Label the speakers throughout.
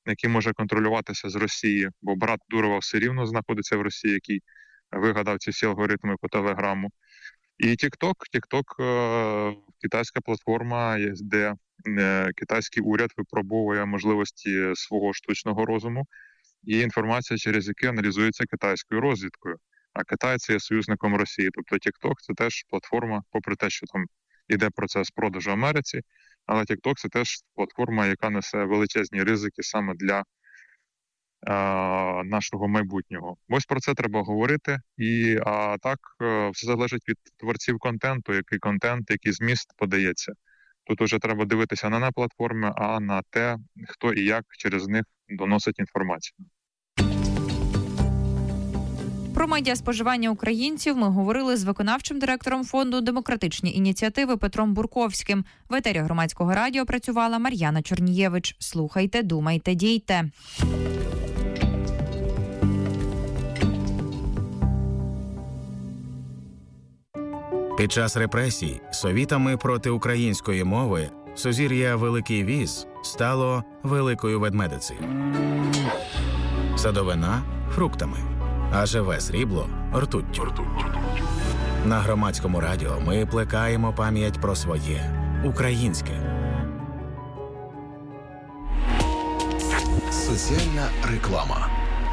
Speaker 1: який може контролюватися з Росії, бо брат Дурова все рівно знаходиться в Росії, який вигадав ці всі алгоритми по Телеграму. І TikTok – китайська платформа, де китайський уряд випробовує можливості свого штучного розуму і інформація, через яку аналізується китайською розвідкою. А Китай – це є союзником Росії. Тобто TikTok – це теж платформа, попри те, що там іде процес продажу Америці, але TikTok – це теж платформа, яка несе величезні ризики саме для нашого майбутнього. Ось про це треба говорити. А так, все залежить від творців контенту, який зміст подається. Тут уже треба дивитися не на платформи, а на те, хто і як через них доносить інформацію.
Speaker 2: Про медіаспоживання українців ми говорили з виконавчим директором фонду «Демократичні ініціативи» Петром Бурковським. В етері Громадського радіо працювала Мар'яна Чорнієвич. Слухайте, думайте, дійте.
Speaker 3: Під час репресій совітами проти української мови сузір'я Великий Віз стало Великою Ведмедицею. Садовина – фруктами, а живе срібло – ртуттю. На Громадському радіо ми плекаємо пам'ять про своє українське.
Speaker 4: Соціальна реклама.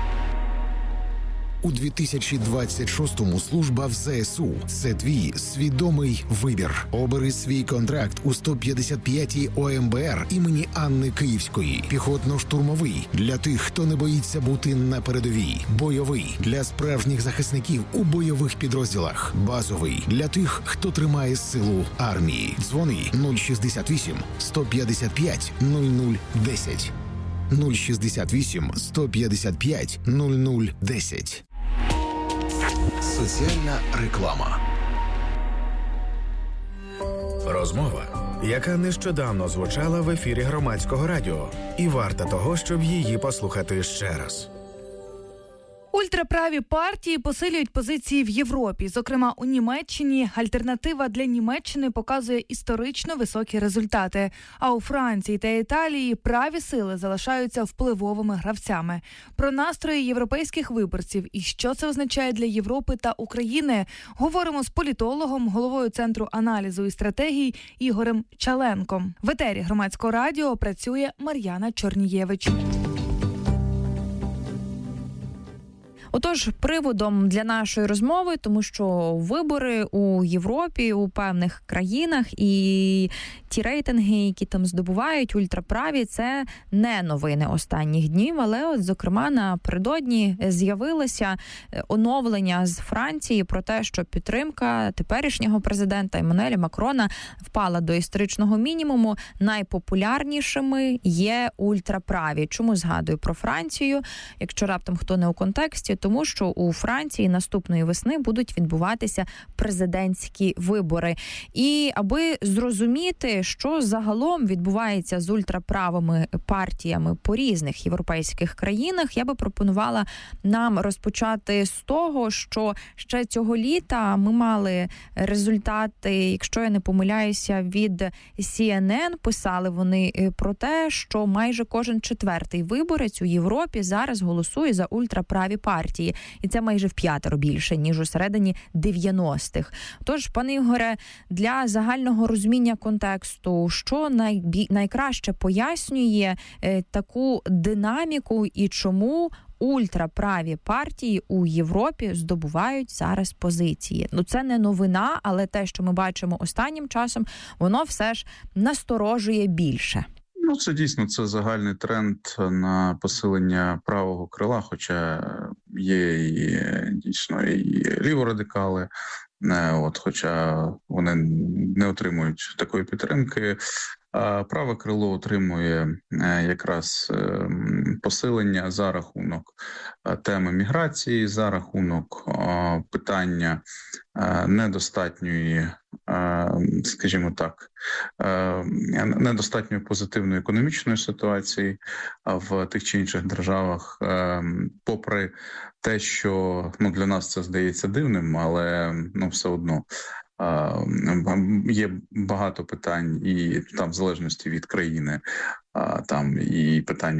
Speaker 4: У 2026-му служба в ЗСУ – це твій свідомий вибір. Обери свій контракт у 155-й ОМБР імені Анни Київської. Піхотно-штурмовий – для тих, хто не боїться бути на передовій. Бойовий – для справжніх захисників у бойових підрозділах. Базовий – для тих, хто тримає силу армії. Дзвони 068 155 0010. 068 155 0010. Соціальна реклама.
Speaker 3: Розмова, яка нещодавно звучала в ефірі Громадського радіо, і варта того, щоб її послухати ще раз.
Speaker 5: Ультраправі партії посилюють позиції в Європі. Зокрема, у Німеччині альтернатива для Німеччини показує історично високі результати. А у Франції та Італії праві сили залишаються впливовими гравцями. Про настрої європейських виборців і що це означає для Європи та України, говоримо з політологом, головою Центру аналізу і стратегій Ігорем Чаленком. В етері Громадського радіо працює Мар'яна Чорнієвич.
Speaker 2: Отож, приводом для нашої розмови, тому що вибори у Європі, у певних країнах і ті рейтинги, які там здобувають ультраправі, це не новини останніх днів, але от, зокрема, напередодні з'явилося оновлення з Франції про те, що підтримка теперішнього президента Еммануеля Макрона впала до історичного мінімуму. Найпопулярнішими є ультраправі. Чому згадую про Францію, якщо раптом хто не у контексті? Тому що у Франції наступної весни будуть відбуватися президентські вибори. І аби зрозуміти, що загалом відбувається з ультраправими партіями по різних європейських країнах, я би пропонувала нам розпочати з того, що ще цього літа ми мали результати, якщо я не помиляюся, від CNN. Писали вони про те, що майже кожен четвертий виборець у Європі зараз голосує за ультраправі партії. І це майже в 5 більше, ніж у середині 90-х. Тож, пане Ігоре, для загального розуміння контексту, що найкраще пояснює таку динаміку і чому ультраправі партії у Європі здобувають зараз позиції? Ну, це не новина, але те, що ми бачимо останнім часом, воно все ж насторожує більше.
Speaker 6: Ну, це дійсно, це загальний тренд на посилення правого крила, хоча є і дійсно і ліворадикали, хоча вони не отримують такої підтримки. А праве крило отримує якраз посилення за рахунок теми міграції, за рахунок питання недостатньої, скажімо так, недостатньо позитивної економічної ситуації в тих чи інших державах, попри те, що для нас це здається дивним, але все одно є багато питань і там в залежності від країни, там і питання